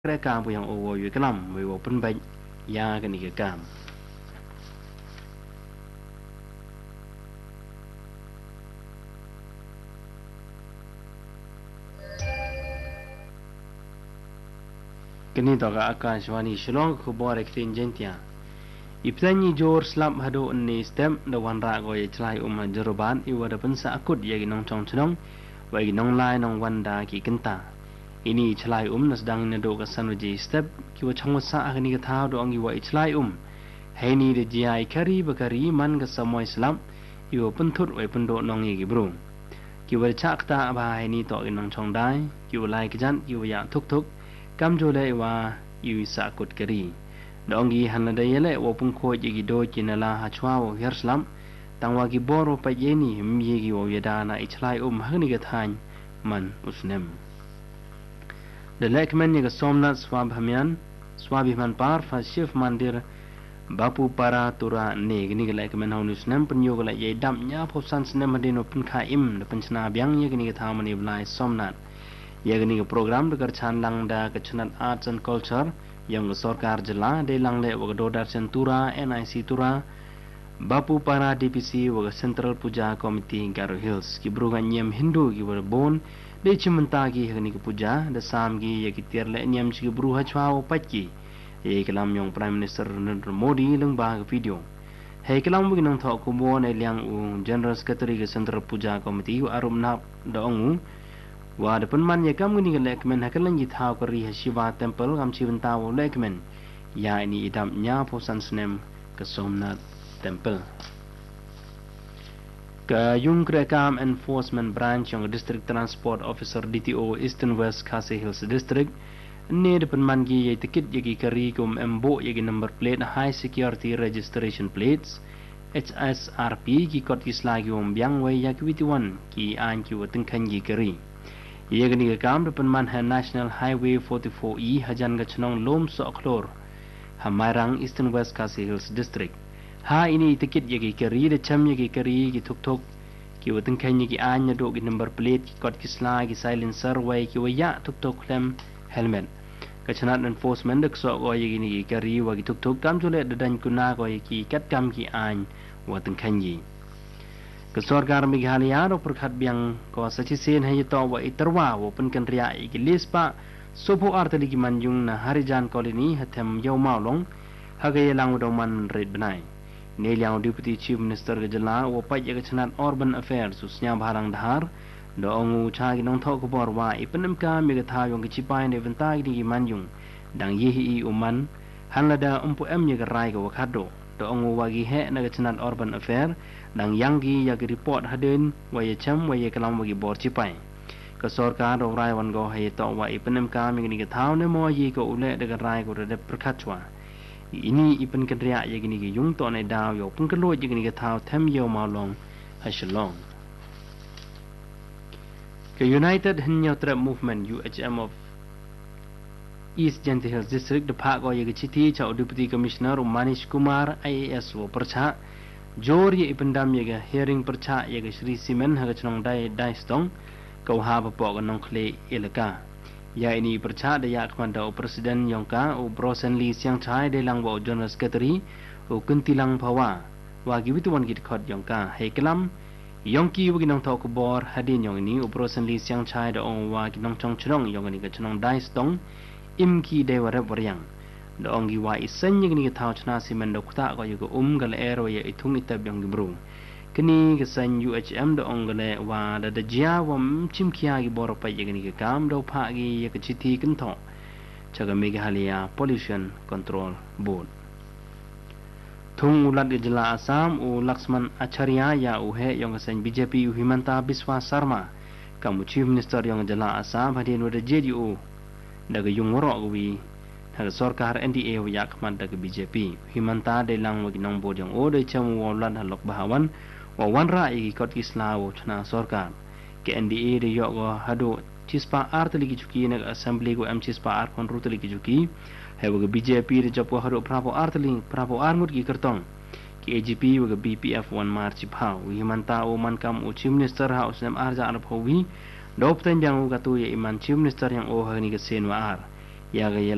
Rekam yang owo yu kelam we wo pen baik ya kan ni kam. Kini to ka Akashwani Shillong khabar ektin jentia. Iplanyi jor slap hado ni stem da wan ra go ye chlai jeroban I wada pensa akut ye ginong chong chnong wa ginong lai nong wanda ki kenta. Ini chlai na sedang nado ka sanwaji step ki wa chong sa akani ka thao do angi wa chlai hai ni de jiai kari bakari man ka samoy slap I wa penthut wa pendo nong ye ki bro. Ki wa chak ta ba hai ni to ginong chong dai ki wa lai kjan ki wa ya thuk thuk kam jo le wa yu sa akut kari. Dongi hanada yele wo pungko jigi do jinala hachwa wo herslam tangwa gi boro pa yeni myegi wo yadana ichlai hagni gathan man usnem de lekmen ni ga somnath swabhiman par fa shif mandir bapu para tura ne gni ga lekmen haun usnem penyo ga ye dam nya phopsan snem madino punkha im de penchna byang ye gni ga thamani blai somnath ye gni ga program de gar chan lang da kachnat arts and culture yang sorkar jela de langle wa do darsan tura NIC tura bapu para DPC wa Central Puja Committee Garo Hills ki brugan nyem Hindu ki wa bon de chimanta ki hagni ki puja de sam gi ye ki terle nyem chi bru ha chwa wa patki ye kalam yong Prime Minister Narendra Modi leng ba video he kalam bu nang tho ko bon e liang u General Secretary ki Central Puja Committee wa arum na do ngu wa de penman ye kam ni lekmen hakalan yi thau kari Shiva Temple kam chivanta wo lekmen ya ini idam nya posan snem ke Somnath Temple ke yung krekam enforcement branch yang district transport officer DTO Eastern West Khasi Hills district ne de penman gi ye tikit ye gi kari kum embo ye gi number plate high security registration plates HSRP ki kot ki slagi byang we ya ki witiwan ki an ki wateng khan gi kari ye gani ga kam de penman ha National Highway 44E hajan ga chnong lom so akhlor hamarang Eastern West Khasi Hills district ha ini tikit ye gi kari de cham ye gi kari ki thuk thuk ki wateng khan ye gi an do gi number plate ki kot ki sla gi silencer way ki waya thuk thuk klem helmet ka chanat enforcement dak so go ye gi kari wa gi thuk thuk kam jule de dan kuna go ye ki kat kam ki an wateng khan ye Kesorgar Meghalaya ro perkhat biang ko sachisen hai to wa iterwa wo penkan ria igilis pa sopo artali ki manjung na harijan koloni hathem yau maulong hagay lang do man red benai ne liang deputy chief minister ke jala wo pa ye kachnat urban affairs usnya bharang dhar do ongu cha gi nong tho ko bor wa ipenem ka mi ga tha yong ki chipai ne venta gi manjung dang ye hi uman hanlada em ye ga rai go khado do ongu wa gi he na kachnat urban affair dang yangi ya report haden wa ye cham wa ye kalam wa gi bor chipai ka sarkar ro rai wan go he to wa ipenem ka mi ni ga thaw ne mo yi ko ule de ga rai ko de prakhatwa ini ipen kadria ye gi ni gi yung to ne daw yo pun ka lo ye gi ni ga thaw them yo ma long hashlong ka United Hinyo Trap Movement UHM of East Jenti Hills District de phag go ye gi chithi cha deputy commissioner Manish Kumar IAS wo percha jor ye ipendam ye ga hearing percha ye ga Shri Simen ha chnong dai stong ko ha ba po ga nong khle elaka ya ini percha de ya khmanda president yongka o Brosen Lee Siang Chai de lang bo general secretary o kuntilang phawa wa gi wituan git khot yongka he kelam yongki wi nong thok bor hadin yong ni o Brosen Lee Siang Chai de on wa gi nong chong chnong yong ni ga chnong dai stong imki de wa waryang do ongi wa isen ye ni thau chna simen do kta ko yugo gal ero ye ithung itab yang gibru kini ke san UHM do ongale wa da jia wam chimkhia gi bor pa ye ni kam do pha gi ye ke chithi kin tho chaga Meghalaya Pollution Control Board thung ulat ge jila Assam u Laxman Acharya ya u he yong san BJP u Himanta Biswa Sarma kam chief minister yong jila Assam hadin wa da JDU daga yung ro wi ha sarkar NDA wa yak man daga BJP Himanta de lang wa ginong bod yang o de cham wa lan halok bahawan wa wan ra i kot islawo chna sarkar ke NDA de yo go hado chispa artli ki chuki na assembly go chispa ar kon rutli ki chuki ha wa BJP de chapo hado prapo armut ki kartong ki AGP wa BPF 1 march phau Himanta o man kam o chief minister ha usam arja ar phowi dop tan jang u gatu ye iman chief minister yang o ha ni ke sen wa ar ya ga